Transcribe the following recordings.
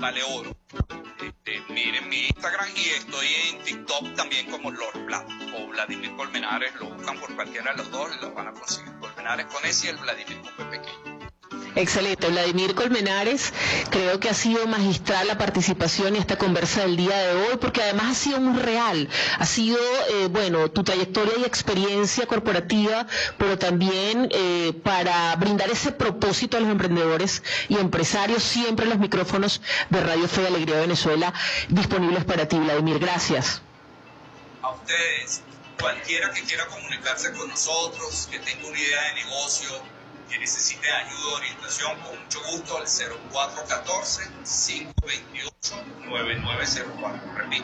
vale oro. Miren mi Instagram y estoy en TikTok también como Lord Vlad o Vladimir Colmenares. Lo buscan por cualquiera de los dos y lo van a conseguir. Colmenares con S y el Vladimir con P pequeño. Excelente, Vladimir Colmenares, creo que ha sido magistral la participación y esta conversa del día de hoy, porque además ha sido muy real, ha sido, tu trayectoria y experiencia corporativa, pero también para brindar ese propósito a los emprendedores y empresarios, siempre los micrófonos de Radio Fe y Alegría de Venezuela disponibles para ti, Vladimir, gracias. A ustedes, cualquiera que quiera comunicarse con nosotros, que tenga una idea de negocio, que necesite ayuda o orientación, con mucho gusto al 0414-528-9904. Repito,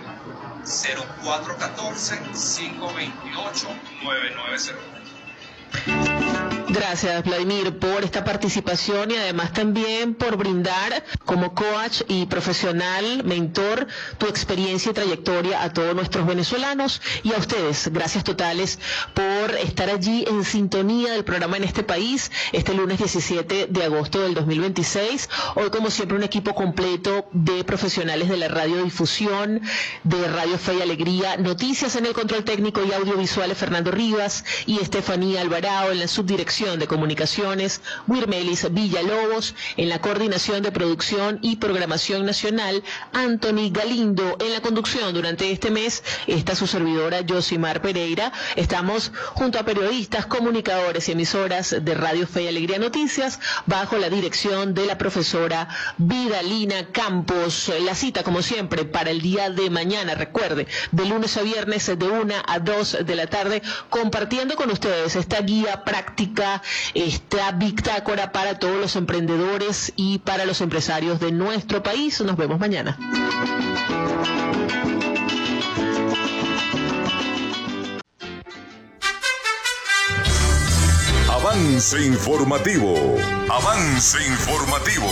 0414-528-9904. Gracias, Vladimir, por esta participación y además también por brindar como coach y profesional, mentor, tu experiencia y trayectoria a todos nuestros venezolanos y a ustedes. Gracias totales por estar allí en sintonía del programa En este País, este lunes 17 de agosto del 2026. Hoy, como siempre, un equipo completo de profesionales de la radiodifusión, de Radio Fe y Alegría, noticias en el control técnico y audiovisuales, Fernando Rivas y Estefanía Alvarado en la subdirección de comunicaciones, Wirmelis Villalobos, en la coordinación de producción y programación nacional, Anthony Galindo, en la conducción durante este mes, está su servidora Yosimar Pereira. Estamos junto a periodistas, comunicadores y emisoras de Radio Fe y Alegría Noticias, bajo la dirección de la profesora Vidalina Campos. La cita, como siempre, para el día de mañana, recuerde, de lunes a viernes de 1 a 2 de la tarde, compartiendo con ustedes esta guía práctica, esta bitácora para todos los emprendedores y para los empresarios de nuestro país. Nos vemos mañana. Avance informativo. Avance informativo.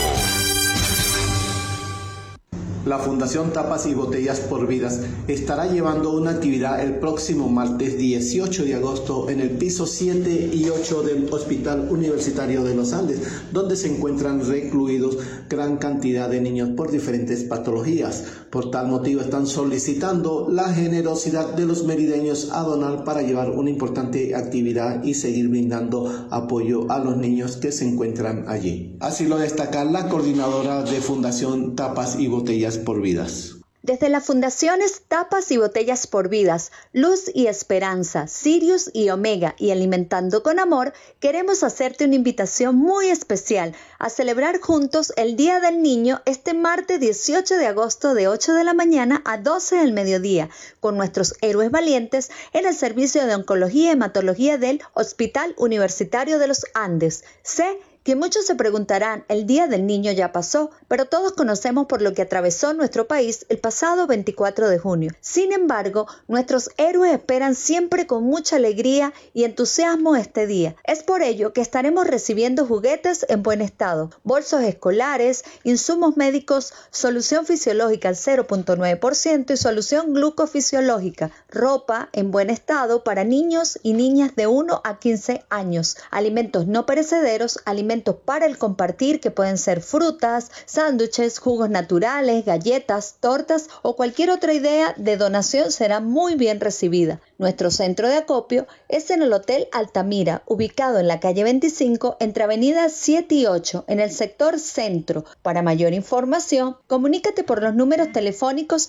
La Fundación Tapas y Botellas por Vidas estará llevando una actividad el próximo martes 18 de agosto en el piso 7 y 8 del Hospital Universitario de los Andes, donde se encuentran recluidos gran cantidad de niños por diferentes patologías. Por tal motivo están solicitando la generosidad de los merideños a donar para llevar una importante actividad y seguir brindando apoyo a los niños que se encuentran allí. Así lo destaca la coordinadora de Fundación Tapas y Botellas por Vidas. Desde las fundaciones Tapas y Botellas por Vidas, Luz y Esperanza, Sirius y Omega y Alimentando con Amor, queremos hacerte una invitación muy especial a celebrar juntos el Día del Niño este martes 18 de agosto de 8 de la mañana a 12 del mediodía, con nuestros héroes valientes en el servicio de oncología y hematología del Hospital Universitario de los Andes. Sé que muchos se preguntarán, el Día del Niño ya pasó, pero todos conocemos por lo que atravesó nuestro país el pasado 24 de junio. Sin embargo, nuestros héroes esperan siempre con mucha alegría y entusiasmo este día. Es por ello que estaremos recibiendo juguetes en buen estado, bolsos escolares, insumos médicos, solución fisiológica al 0.9% y solución glucofisiológica, ropa en buen estado para niños y niñas de 1 a 15 años, alimentos no perecederos, alimentos para el compartir que pueden ser frutas, sándwiches, jugos naturales, galletas, tortas o cualquier otra idea de donación será muy bien recibida. Nuestro centro de acopio es en el Hotel Altamira, ubicado en la calle 25 entre avenida 7 y 8 en el sector centro. Para mayor información, comunícate por los números telefónicos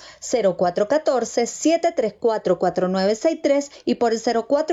0414-734-4963 y por el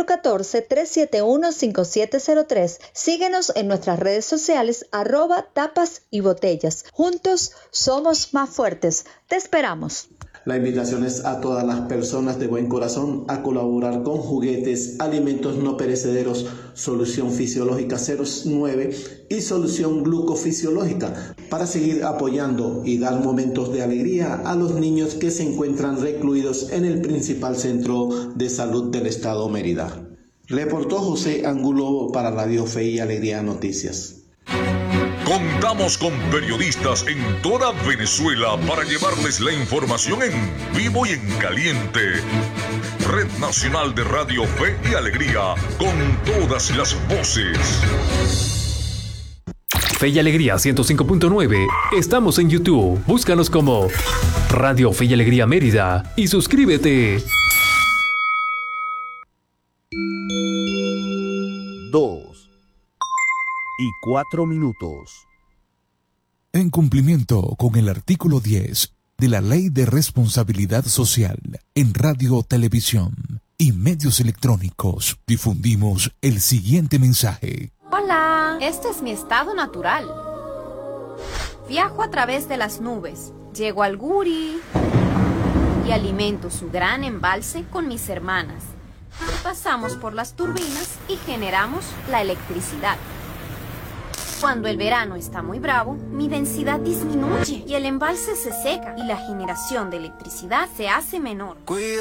0414-371-5703. Síguenos en nuestras redes sociales @tapas y botellas. Juntos somos más fuertes. Te esperamos. La invitación es a todas las personas de buen corazón a colaborar con juguetes, alimentos no perecederos, solución fisiológica 09 y solución glucofisiológica para seguir apoyando y dar momentos de alegría a los niños que se encuentran recluidos en el principal centro de salud del estado Mérida. Reportó José Angulo para Radio Fe y Alegría Noticias. Contamos con periodistas en toda Venezuela para llevarles la información en vivo y en caliente. Red Nacional de Radio Fe y Alegría, con todas las voces. Fe y Alegría 105.9. Estamos en YouTube. Búscanos como Radio Fe y Alegría Mérida y suscríbete. 2:04. En cumplimiento con el artículo 10 de la Ley de Responsabilidad Social en Radio, Televisión y Medios Electrónicos, difundimos el siguiente mensaje. Hola, este es mi estado natural. Viajo a través de las nubes, llego al Guri y alimento su gran embalse con mis hermanas. Pasamos por las turbinas y generamos la electricidad. Cuando el verano está muy bravo, mi densidad disminuye y el embalse se seca y la generación de electricidad se hace menor.